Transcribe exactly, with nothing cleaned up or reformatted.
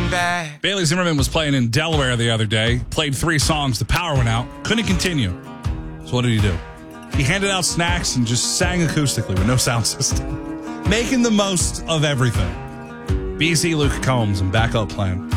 looking back. Bailey Zimmerman was playing in Delaware the other day, played three songs, the power went out, couldn't continue. So what did he do? He handed out snacks and just sang acoustically with no sound system, making the most of everything. B C, Luke Combs, and Backup Plan.